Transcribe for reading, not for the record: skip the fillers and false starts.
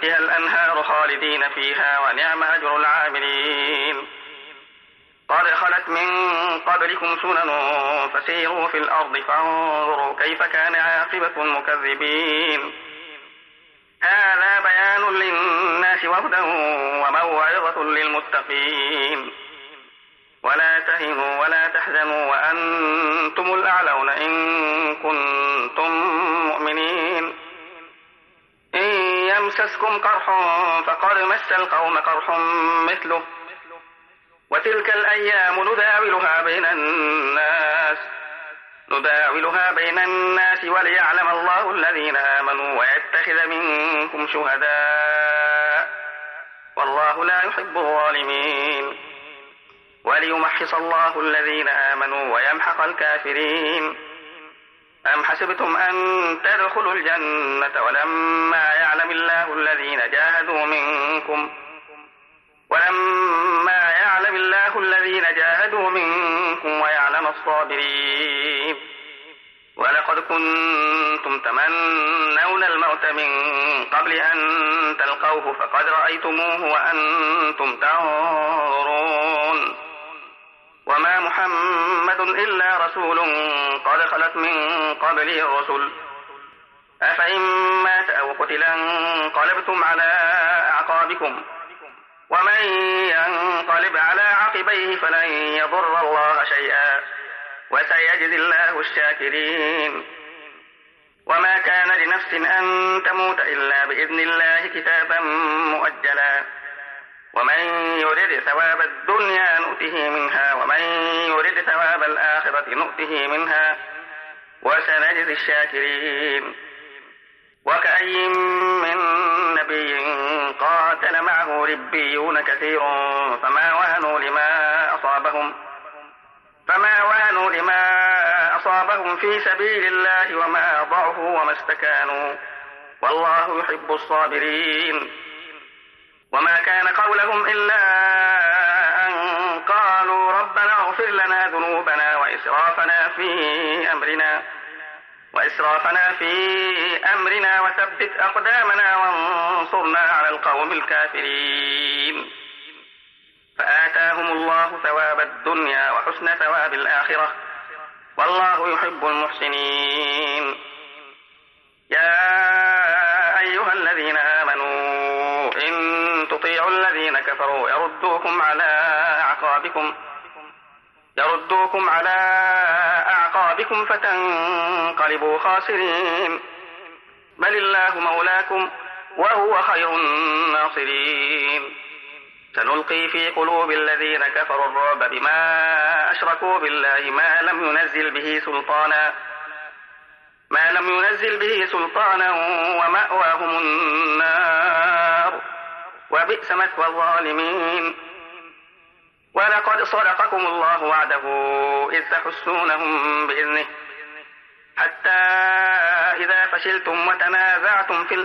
تحتها الأنهار خالدين فيها ونعم أجر العاملين. قد خلت من قبلكم سنن فسيروا في الأرض فانظروا كيف كان عاقبة المكذبين. هذا بيان للناس وهدى وموعظة للمتقين. ولا تهنوا ولا تحزنوا وأنتم الأعلون إن كنتم مؤمنين. إن يمسسكم قرح فقد مس القوم قرح مثله وتلك الأيام نداولها بين الناس وليعلم الله الذين آمنوا ويتخذ منكم شهداء والله لا يحب الظالمين. وليمحص الله الذين آمنوا ويمحق الكافرين. أم حسبتم أن تدخلوا الجنة ولما يعلم الله الذين جاهدوا منكم ويعلم الصابرين. ولقد كنتم تمنون الموت من قبل أن تلقوه فقد رأيتموه وأنتم تنظرون. وما محمد إلا رسول قد خلت من قبله الرسل أفإن مات أو قتل انقلبتم على أعقابكم ومن ينقلب على عقبيه فلن يضر الله شيئا وسيجزي الله الشاكرين. وما كان لنفس أن تموت إلا بإذن الله كتابا مؤجلا ومن يرد ثواب الدنيا نؤته منها ومن يرد ثواب الآخرة نؤته منها وسنجزي الشاكرين. وكأي من نبي قاتل معه ربيون كثير فما وهنوا لما أصابهم في سبيل الله وما ضعفوا وما استكانوا والله يحب الصابرين. وما كان قولهم إلا أن قالوا ربنا اغفر لنا ذنوبنا وإسرافنا في أمرنا وثبت أقدامنا وانصرنا على القوم الكافرين. فآتاهم الله ثواب الدنيا وحسن ثواب الآخرة والله يحب المحسنين. يا أيها الذين آمنوا إن تطيعوا الذين كفروا يردوكم على أعقابكم فتنقلبوا خاسرين. بل الله مولاكم وهو خير الناصرين. سنلقي في قلوب الذين كفروا الرعب بما أشركوا بالله ما لم ينزل به سلطانا ومأواهم النار وبئس مثوى الظالمين. ولقد صدقكم الله وعده إذ تحسونهم بإذنه حتى إذا فشلتم وتنازعتم في